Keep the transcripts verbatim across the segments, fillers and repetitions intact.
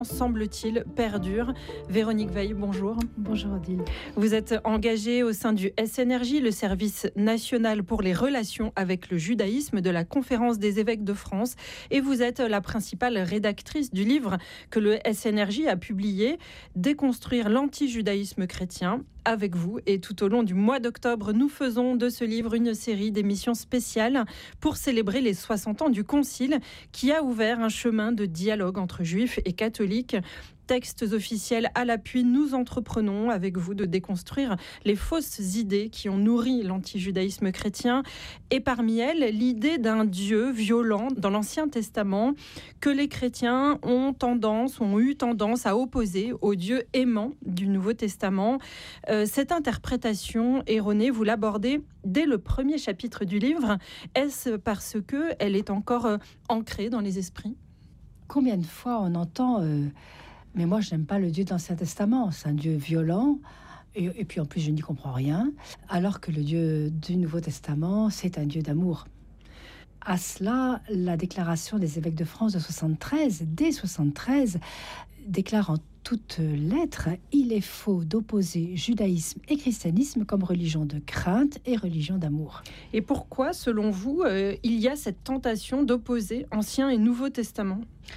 semble-t-il, perdure. Véronique Veil, bonjour. Bonjour Odile. Vous êtes engagée au sein du S N R J, le service national pour les relations avec le judaïsme de la Conférence des évêques de France, et vous êtes la principale rédactrice du livre que le S N R J a publié, Déconstruire l'anti-judaïsme chrétien. Avec vous, et tout au long du mois d'octobre, nous faisons de ce livre une série d'émissions spéciales pour célébrer les soixante ans du Concile qui a ouvert un chemin de dialogue entre juifs et catholiques. Textes officiels à l'appui, nous entreprenons avec vous de déconstruire les fausses idées qui ont nourri l'antijudaïsme chrétien, et parmi elles, l'idée d'un Dieu violent dans l'Ancien Testament que les chrétiens ont tendance, ont eu tendance à opposer au Dieu aimant du Nouveau Testament. Euh, cette interprétation erronée, vous l'abordez dès le premier chapitre du livre. Est-ce parce qu'elle est encore euh, ancrée dans les esprits ? Combien de fois on entend euh, « mais moi je n'aime pas le Dieu de l'Ancien Testament, c'est un Dieu violent ». Et, et puis en plus je n'y comprends rien, alors que le Dieu du Nouveau Testament, c'est un Dieu d'amour. À cela, la déclaration des évêques de France de soixante-treize, dès soixante-treize, déclare en toutes lettres « Il est faux d'opposer judaïsme et christianisme comme religion de crainte et religion d'amour ». Et pourquoi, selon vous, euh, il y a cette tentation d'opposer Ancien et Nouveau Testament ?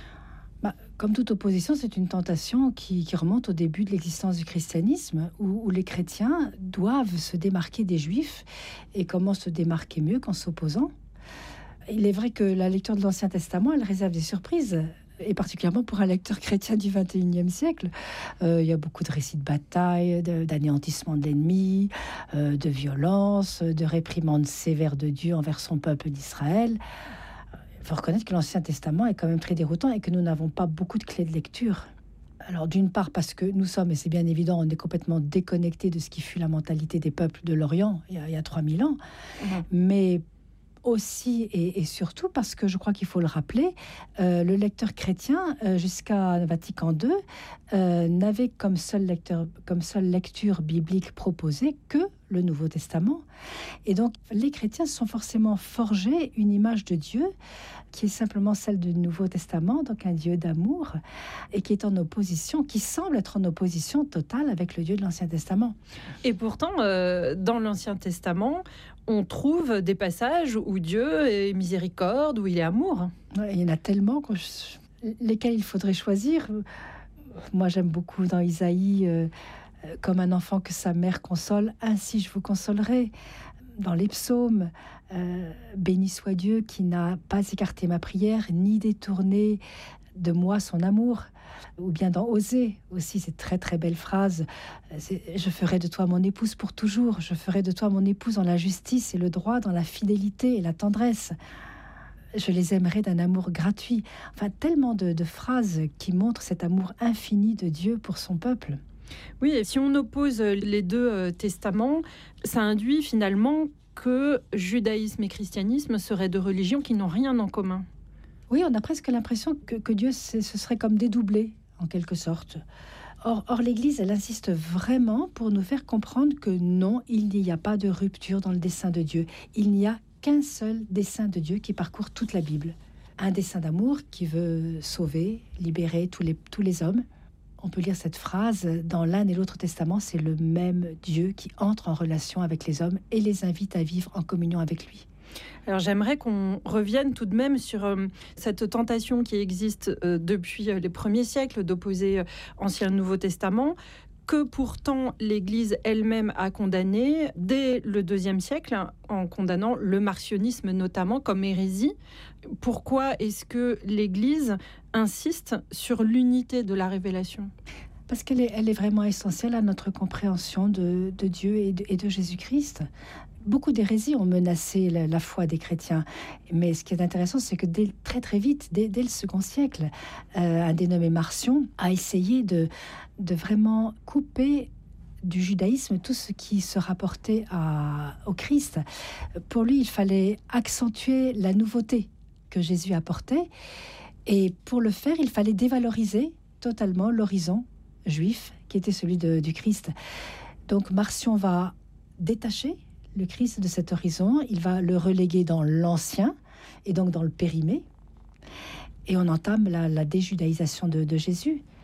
Bah, comme toute opposition, c'est une tentation qui, qui remonte au début de l'existence du christianisme, où, où les chrétiens doivent se démarquer des juifs. Et comment se démarquer mieux qu'en s'opposant ? Il est vrai que la lecture de l'Ancien Testament, elle réserve des surprises, et particulièrement pour un lecteur chrétien du vingt et unième siècle. Euh, il y a beaucoup de récits de bataille, de, d'anéantissement de l'ennemi, euh, de violence, de réprimandes sévères de Dieu envers son peuple d'Israël. Il faut reconnaître que l'Ancien Testament est quand même très déroutant et que nous n'avons pas beaucoup de clés de lecture. Alors d'une part parce que nous sommes, et c'est bien évident, on est complètement déconnectés de ce qui fut la mentalité des peuples de l'Orient il y a, il y a trois mille ans, mmh. mais aussi et, et surtout parce que je crois qu'il faut le rappeler, euh, le lecteur chrétien euh, jusqu'à Vatican deux euh, n'avait comme seule, lecteur, comme seule lecture biblique proposée que le Nouveau Testament. Et donc les chrétiens se sont forcément forgés une image de Dieu qui est simplement celle du Nouveau Testament, donc un Dieu d'amour, et qui est en opposition, qui semble être en opposition totale avec le Dieu de l'Ancien Testament. Et pourtant, euh, dans l'Ancien Testament, on trouve des passages où Dieu est miséricorde, où il est amour. Ouais, il y en a tellement que je... lesquels il faudrait choisir. Moi, j'aime beaucoup dans Isaïe, euh, comme un enfant que sa mère console, ainsi je vous consolerai. Dans les psaumes, euh, béni soit Dieu qui n'a pas écarté ma prière, ni détourné de moi son amour. Ou bien dans Osée aussi, cette très très belle phrase, c'est, je ferai de toi mon épouse pour toujours, je ferai de toi mon épouse dans la justice et le droit, dans la fidélité et la tendresse. Je les aimerai d'un amour gratuit. Enfin, tellement de, de phrases qui montrent cet amour infini de Dieu pour son peuple. Oui, et si on oppose les deux euh, testaments, ça induit finalement que judaïsme et christianisme seraient deux religions qui n'ont rien en commun. Oui, on a presque l'impression que, que Dieu ce serait comme dédoublé, en quelque sorte. Or, or, l'Église, elle insiste vraiment pour nous faire comprendre que non, il n'y a pas de rupture dans le dessein de Dieu. Il n'y a qu'un seul dessein de Dieu qui parcourt toute la Bible. Un dessein d'amour qui veut sauver, libérer tous les, tous les hommes. On peut lire cette phrase dans l'un et l'autre testament, c'est le même Dieu qui entre en relation avec les hommes et les invite à vivre en communion avec lui. Alors j'aimerais qu'on revienne tout de même sur euh, cette tentation qui existe euh, depuis euh, les premiers siècles d'opposer euh, Ancien et Nouveau Testament, que pourtant l'Église elle-même a condamné dès le deuxième siècle, en condamnant le marcionisme notamment comme hérésie. Pourquoi est-ce que l'Église insiste sur l'unité de la révélation ? Parce qu'elle est, elle est vraiment essentielle à notre compréhension de, de Dieu et de, et de Jésus-Christ. Beaucoup d'hérésies ont menacé la, la foi des chrétiens. Mais ce qui est intéressant, c'est que dès, très très vite, dès, dès le second siècle, euh, un dénommé Marcion a essayé de, de vraiment couper du judaïsme tout ce qui se rapportait à, au Christ. Pour lui, il fallait accentuer la nouveauté que Jésus apportait. Et pour le faire, il fallait dévaloriser totalement l'horizon juif qui était celui de, du Christ. Donc Marcion va détacher le Christ de cet horizon, il va le reléguer dans l'ancien et donc dans le périmé. et on entame la, la déjudaïsation de, de Jésus.